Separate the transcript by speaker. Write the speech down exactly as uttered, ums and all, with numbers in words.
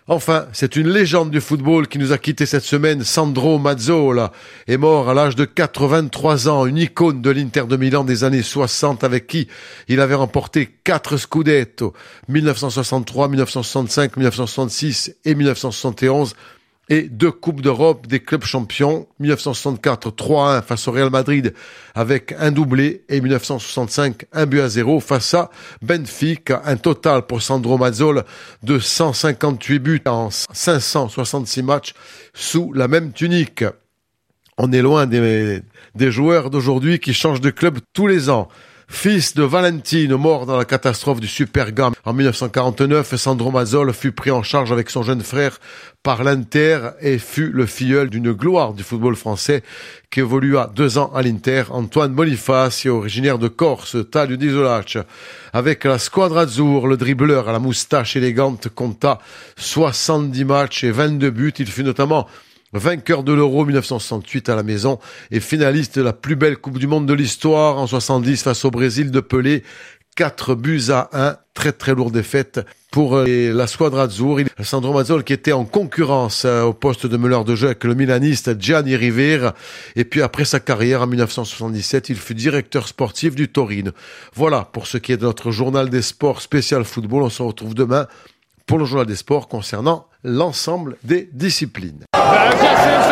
Speaker 1: Enfin, c'est une légende du football qui nous a quitté cette semaine. Sandro Mazzola est mort à l'âge de quatre-vingt-trois ans, une icône de l'Inter de Milan des années soixante avec qui il avait remporté quatre Scudetto, mille neuf cent soixante-trois, mille neuf cent soixante-cinq, mille neuf cent soixante-six et mille neuf cent soixante et onze. Et deux Coupes d'Europe des clubs champions, mille neuf cent soixante-quatre, trois à un face au Real Madrid avec un doublé et mille neuf cent soixante-cinq, un but à zéro face à Benfica. Un total pour Sandro Mazzola de cent cinquante-huit buts en cinq cent soixante-six matchs sous la même tunique. On est loin des, des joueurs d'aujourd'hui qui changent de club tous les ans. Fils de Valentino, mort dans la catastrophe du Superga en mille neuf cent quarante-neuf, Sandro Mazzola fut pris en charge avec son jeune frère par l'Inter et fut le filleul d'une gloire du football français qui évolua deux ans à l'Inter, Antoine Bonifacio, originaire de Corse, Taglio di Solace. Avec la Squadra Azzurra, le dribbleur à la moustache élégante compta soixante-dix matchs et vingt-deux buts. Il fut notamment vainqueur de l'Euro mille neuf cent soixante-huit à la maison et finaliste de la plus belle Coupe du Monde de l'histoire en soixante-dix face au Brésil de Pelé. quatre buts à un, très très lourde défaite pour la Squadra Azzurra. Sandro Mazzola qui était en concurrence au poste de meneur de jeu avec le milaniste Gianni Rivera. Et puis après sa carrière en mille neuf cent soixante-dix-sept, il fut directeur sportif du Torino. Voilà pour ce qui est de notre journal des sports spécial football. On se retrouve demain pour le journal des sports concernant l'ensemble des disciplines.